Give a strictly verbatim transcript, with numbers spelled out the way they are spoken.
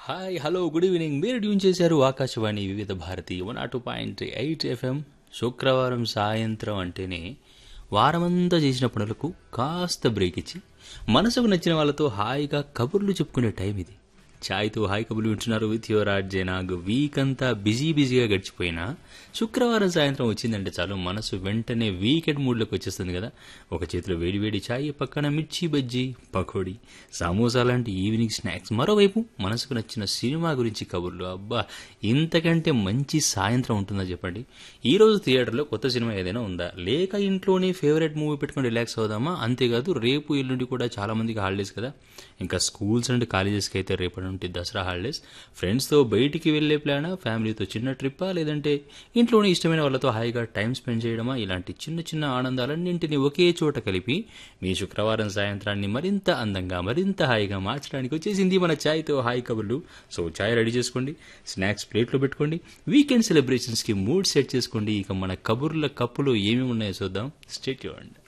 Hi hello good evening మీరు tune చేశారు ఆకాశవాణి వివిధ Bharati one not two point eight FM శుక్రవారం సాయంత్రం అంటేనే వారమంతా చేసిన పనులకు కాస్త బ్రేక్ ఇచ్చి మనసుకు నచ్చిన వాళ్ళతో హాయిగా కబుర్లు చెప్పుకునే టైం ఇది. ఛాయ్తో హాయ్ కబుర్లు వింటున్నారు with your art Naag. Week అంతా బిజీ బిజీగా గడిచిపోయినా శుక్రవారం సాయంత్రం వచ్చిందంటే చాలు మనసు వెంటనే వీకెండ్ మూడ్లోకి వచ్చేస్తుంది కదా. ఒక చేతిలో వేడివేడి ఛాయ్, పక్కన మిర్చి బజ్జీ, పకోడీ, సమోసా లాంటి ఈవినింగ్ స్నాక్స్, మరోవైపు మనసుకు నచ్చిన సినిమా గురించి కబుర్లు. అబ్బా, ఇంతకంటే మంచి సాయంత్రం ఉంటుందా చెప్పండి. ఈ రోజు థియేటర్లో కొత్త సినిమా ఏదైనా ఉందా, లేక ఇంట్లోనే ఫేవరెట్ మూవీ పెట్టుకుని రిలాక్స్ అవుదామా? అంతేకాదు రేపు ఎల్లుండి కూడా చాలా మందికి హాలిడేస్ కదా. ఇంకా స్కూల్స్ అండ్ కాలేజెస్కి అయితే రేపటి నుండి దసరా హాలిడేస్. ఫ్రెండ్స్తో బయటికి వెళ్లే ప్లానా, ఫ్యామిలీతో చిన్న ట్రిప్పా, లేదంటే ఇంట్లోనే ఇష్టమైన వాళ్ళతో హాయిగా టైం స్పెండ్ చేయడమా? ఇలాంటి చిన్న చిన్న ఆనందాలన్నింటినీ ఒకే చోట కలిపి మీ శుక్రవారం సాయంత్రాన్ని మరింత అందంగా మరింత హాయిగా మార్చడానికి వచ్చేసింది మన ఛాయ్తో హాయ్ కబుర్లు. సో ఛాయ్ రెడీ చేసుకోండి, స్నాక్స్ ప్లేట్లో పెట్టుకోండి, వీకెండ్ సెలబ్రేషన్స్కి మూడ్ సెట్ చేసుకోండి. ఇక మన కబుర్ల కప్పులో ఏమేమి ఉన్నాయో చూద్దాం. Stay tuned.